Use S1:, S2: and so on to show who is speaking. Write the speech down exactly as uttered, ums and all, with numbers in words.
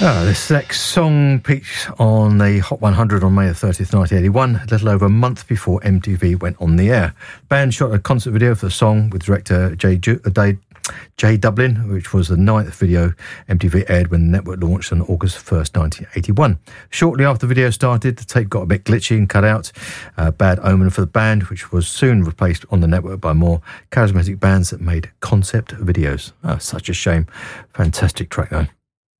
S1: Oh, this next song peaked on the Hot one hundred on May the thirtieth, nineteen eighty-one, a little over a month before M T V went on the air. The band shot a concert video for the song with director Jay, Ju- uh, Day, Jay Dublin, which was the ninth video M T V aired when the network launched on August first, nineteen eighty-one. Shortly after the video started, the tape got a bit glitchy and cut out. A bad omen for the band, which was soon replaced on the network by more charismatic bands that made concept videos. Oh, such a shame. Fantastic track, though.